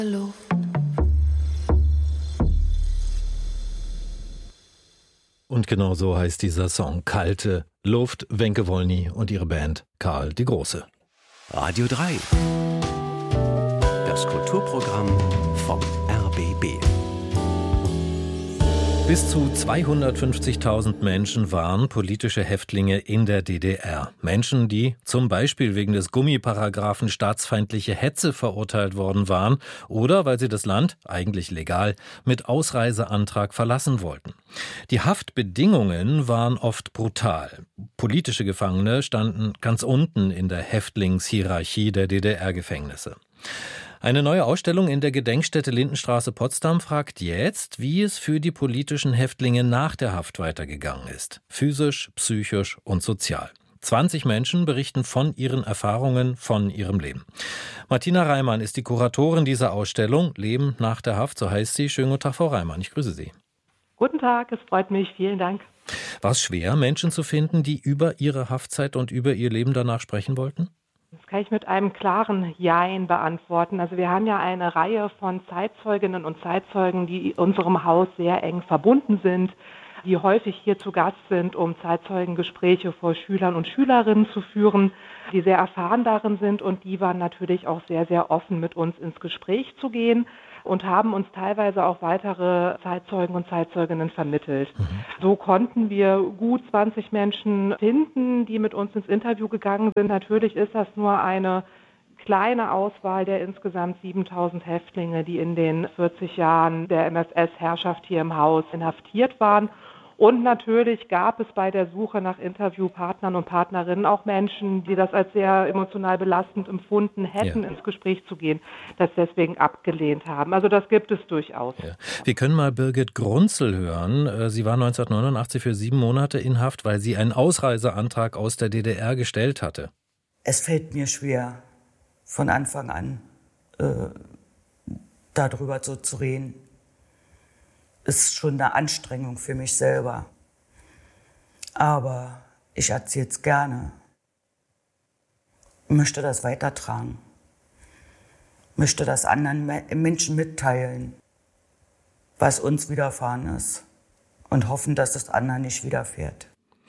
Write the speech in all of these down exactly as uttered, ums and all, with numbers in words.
Hallo. Und genau so heißt dieser Song. Kalte Luft, Wenke Wolny und ihre Band Karl die Große. Radio drei. Das Kulturprogramm vom R B B. Bis zu zweihundertfünfzigtausend Menschen waren politische Häftlinge in der D D R. Menschen, die zum Beispiel wegen des Gummiparagraphen staatsfeindliche Hetze verurteilt worden waren oder weil sie das Land, eigentlich legal, mit Ausreiseantrag verlassen wollten. Die Haftbedingungen waren oft brutal. Politische Gefangene standen ganz unten in der Häftlingshierarchie der D D R-Gefängnisse. Eine neue Ausstellung in der Gedenkstätte Lindenstraße Potsdam fragt jetzt, wie es für die politischen Häftlinge nach der Haft weitergegangen ist. Physisch, psychisch und sozial. zwanzig Menschen berichten von ihren Erfahrungen, von ihrem Leben. Martina Reimann ist die Kuratorin dieser Ausstellung. Leben nach der Haft, so heißt sie. Schönen guten Tag, Frau Reimann. Ich grüße Sie. Guten Tag, es freut mich. Vielen Dank. War es schwer, Menschen zu finden, die über ihre Haftzeit und über ihr Leben danach sprechen wollten? Das kann ich mit einem klaren Jein beantworten. Also wir haben ja eine Reihe von Zeitzeuginnen und Zeitzeugen, die unserem Haus sehr eng verbunden sind, die häufig hier zu Gast sind, um Zeitzeugengespräche vor Schülern und Schülerinnen zu führen, die sehr erfahren darin sind, und die waren natürlich auch sehr, sehr offen, mit uns ins Gespräch zu gehen und haben uns teilweise auch weitere Zeitzeugen und Zeitzeuginnen vermittelt. Mhm. So konnten wir gut zwanzig Menschen finden, die mit uns ins Interview gegangen sind. Natürlich ist das nur eine kleine Auswahl der insgesamt siebentausend Häftlinge, die in den vierzig Jahren der M F S-Herrschaft hier im Haus inhaftiert waren. Und natürlich gab es bei der Suche nach Interviewpartnern und Partnerinnen auch Menschen, die das als sehr emotional belastend empfunden hätten, ja. ins Gespräch zu gehen, das deswegen abgelehnt haben. Also das gibt es durchaus. Ja. Wir können mal Birgit Grunzel hören. Sie war neunzehnhundertneunundachtzig für sieben Monate in Haft, weil sie einen Ausreiseantrag aus der D D R gestellt hatte. Es fällt mir schwer, von Anfang an äh, darüber so zu reden. Ist schon eine Anstrengung für mich selber. Aber ich erzähle es gerne. Ich möchte das weitertragen. Ich möchte das anderen Menschen mitteilen, was uns widerfahren ist. Und hoffen, dass es anderen nicht widerfährt.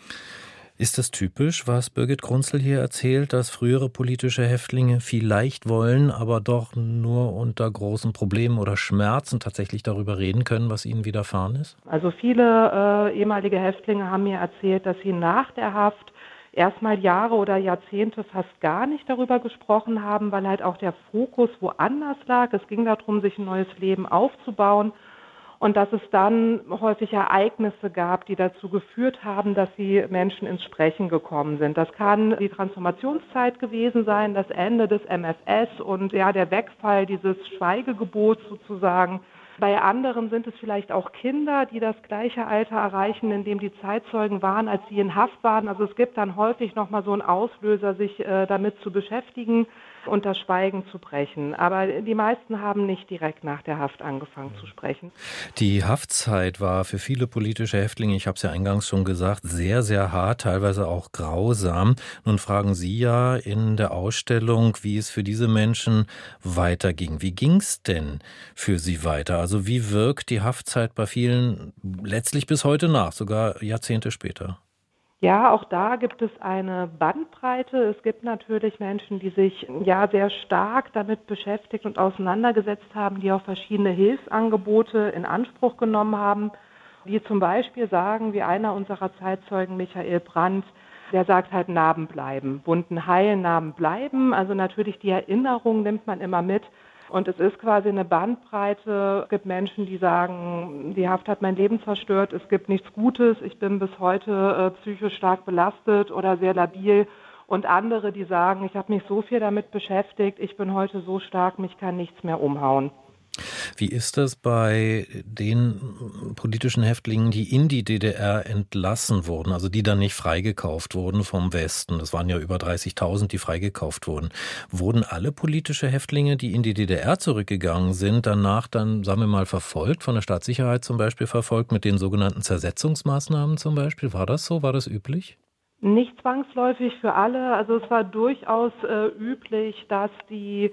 Ist das typisch, was Birgit Grunzel hier erzählt, dass frühere politische Häftlinge vielleicht wollen, aber doch nur unter großen Problemen oder Schmerzen tatsächlich darüber reden können, was ihnen widerfahren ist? Also viele äh, ehemalige Häftlinge haben mir erzählt, dass sie nach der Haft erstmal Jahre oder Jahrzehnte fast gar nicht darüber gesprochen haben, weil halt auch der Fokus woanders lag. Es ging darum, sich ein neues Leben aufzubauen. Und dass es dann häufig Ereignisse gab, die dazu geführt haben, dass die Menschen ins Sprechen gekommen sind. Das kann die Transformationszeit gewesen sein, das Ende des M F S und ja der Wegfall dieses Schweigegebots sozusagen. Bei anderen sind es vielleicht auch Kinder, die das gleiche Alter erreichen, in dem die Zeitzeugen waren, als sie in Haft waren. Also es gibt dann häufig nochmal so einen Auslöser, sich äh, damit zu beschäftigen und das Schweigen zu brechen. Aber die meisten haben nicht direkt nach der Haft angefangen zu sprechen. Die Haftzeit war für viele politische Häftlinge, ich habe es ja eingangs schon gesagt, sehr, sehr hart, teilweise auch grausam. Nun fragen Sie ja in der Ausstellung, wie es für diese Menschen weiterging. Wie ging es denn für sie weiter? Also wie wirkt die Haftzeit bei vielen letztlich bis heute nach, sogar Jahrzehnte später? Ja, auch da gibt es eine Bandbreite. Es gibt natürlich Menschen, die sich ja sehr stark damit beschäftigt und auseinandergesetzt haben, die auch verschiedene Hilfsangebote in Anspruch genommen haben, die zum Beispiel sagen, wie einer unserer Zeitzeugen, Michael Brandt, der sagt halt, Narben bleiben, Wunden heilen, Narben bleiben. Also natürlich die Erinnerung nimmt man immer mit. Und es ist quasi eine Bandbreite. Es gibt Menschen, die sagen, die Haft hat mein Leben zerstört, es gibt nichts Gutes, ich bin bis heute äh, psychisch stark belastet oder sehr labil. Und andere, die sagen, ich habe mich so viel damit beschäftigt, ich bin heute so stark, mich kann nichts mehr umhauen. Wie ist das bei den politischen Häftlingen, die in die D D R entlassen wurden, also die dann nicht freigekauft wurden vom Westen? Das waren ja über dreißigtausend, die freigekauft wurden. Wurden alle politische Häftlinge, die in die D D R zurückgegangen sind, danach dann, sagen wir mal, verfolgt, von der Staatssicherheit zum Beispiel verfolgt, mit den sogenannten Zersetzungsmaßnahmen zum Beispiel? War das so? War das üblich? Nicht zwangsläufig für alle. Also es war durchaus äh, üblich, dass die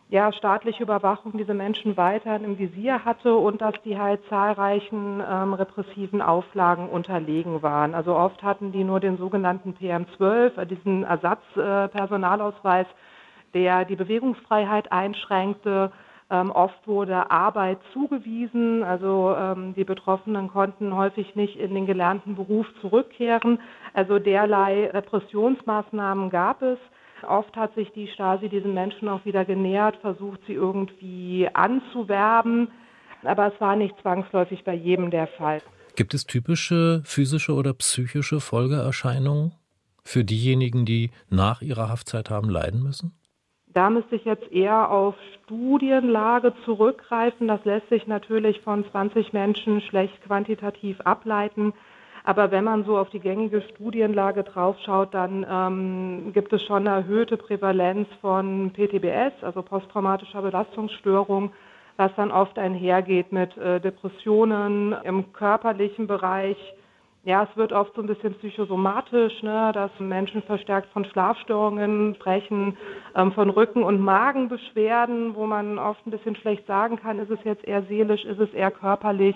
ja, staatliche Überwachung diese Menschen weiterhin im Visier hatte und dass die halt zahlreichen ähm, repressiven Auflagen unterlegen waren. Also oft hatten die nur den sogenannten P M zwölf, äh, diesen Ersatzpersonalausweis, äh, der die Bewegungsfreiheit einschränkte. Ähm, oft wurde Arbeit zugewiesen, also ähm, die Betroffenen konnten häufig nicht in den gelernten Beruf zurückkehren. Also derlei Repressionsmaßnahmen gab es. Oft hat sich die Stasi diesen Menschen auch wieder genähert, versucht sie irgendwie anzuwerben, aber es war nicht zwangsläufig bei jedem der Fall. Gibt es typische physische oder psychische Folgeerscheinungen für diejenigen, die nach ihrer Haftzeit haben leiden müssen? Da müsste ich jetzt eher auf Studienlage zurückgreifen. Das lässt sich natürlich von zwanzig Menschen schlecht quantitativ ableiten. Aber wenn man so auf die gängige Studienlage draufschaut, dann ähm, gibt es schon eine erhöhte Prävalenz von P T B S, also posttraumatischer Belastungsstörung, was dann oft einhergeht mit äh, Depressionen im körperlichen Bereich. Ja, es wird oft so ein bisschen psychosomatisch, ne, dass Menschen verstärkt von Schlafstörungen sprechen, ähm, von Rücken- und Magenbeschwerden, wo man oft ein bisschen schlecht sagen kann, ist es jetzt eher seelisch, ist es eher körperlich.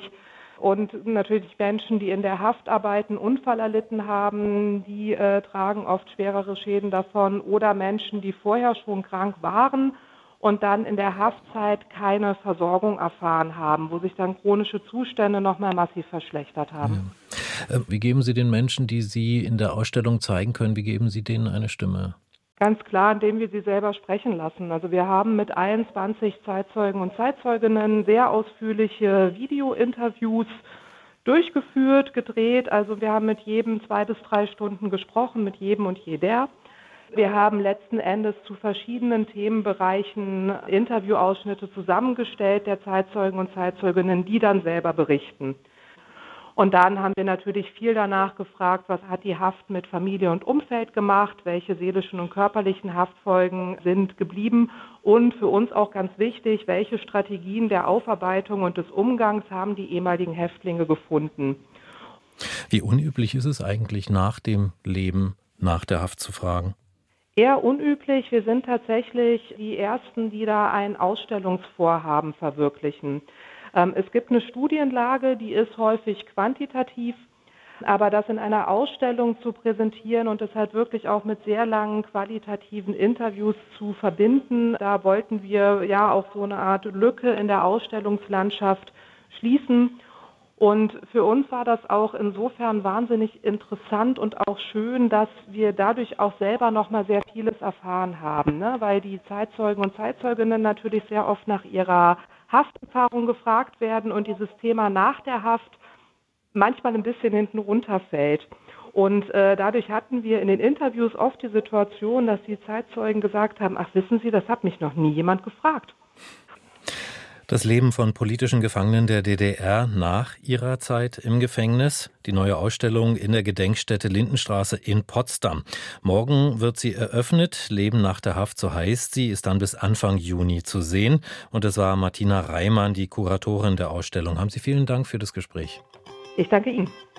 Und natürlich Menschen, die in der Haft arbeiten, Unfall erlitten haben, die äh, tragen oft schwerere Schäden davon. Oder Menschen, die vorher schon krank waren und dann in der Haftzeit keine Versorgung erfahren haben, wo sich dann chronische Zustände nochmal massiv verschlechtert haben. Ja. Wie geben Sie den Menschen, die Sie in der Ausstellung zeigen können, wie geben Sie denen eine Stimme? Ganz klar, indem wir sie selber sprechen lassen. Also wir haben mit einundzwanzig Zeitzeugen und Zeitzeuginnen sehr ausführliche Video-Interviews durchgeführt, gedreht. Also wir haben mit jedem zwei bis drei Stunden gesprochen, mit jedem und jeder. Wir haben letzten Endes zu verschiedenen Themenbereichen Interviewausschnitte zusammengestellt der Zeitzeugen und Zeitzeuginnen, die dann selber berichten. Und dann haben wir natürlich viel danach gefragt, was hat die Haft mit Familie und Umfeld gemacht, welche seelischen und körperlichen Haftfolgen sind geblieben und für uns auch ganz wichtig, welche Strategien der Aufarbeitung und des Umgangs haben die ehemaligen Häftlinge gefunden. Wie unüblich ist es eigentlich, nach dem Leben, nach der Haft zu fragen? Eher unüblich. Wir sind tatsächlich die Ersten, die da ein Ausstellungsvorhaben verwirklichen. Es gibt eine Studienlage, die ist häufig quantitativ, aber das in einer Ausstellung zu präsentieren und das halt wirklich auch mit sehr langen qualitativen Interviews zu verbinden, da wollten wir ja auch so eine Art Lücke in der Ausstellungslandschaft schließen. Und für uns war das auch insofern wahnsinnig interessant und auch schön, dass wir dadurch auch selber nochmal sehr vieles erfahren haben, ne? Weil die Zeitzeugen und Zeitzeuginnen natürlich sehr oft nach ihrer Hafterfahrung gefragt werden und dieses Thema nach der Haft manchmal ein bisschen hinten runterfällt. Und äh, dadurch hatten wir in den Interviews oft die Situation, dass die Zeitzeugen gesagt haben, ach wissen Sie, das hat mich noch nie jemand gefragt. Das Leben von politischen Gefangenen der D D R nach ihrer Zeit im Gefängnis. Die neue Ausstellung in der Gedenkstätte Lindenstraße in Potsdam. Morgen wird sie eröffnet. Leben nach der Haft, so heißt sie, ist dann bis Anfang Juni zu sehen. Und es war Martina Reimann, die Kuratorin der Ausstellung. Haben Sie vielen Dank für das Gespräch. Ich danke Ihnen.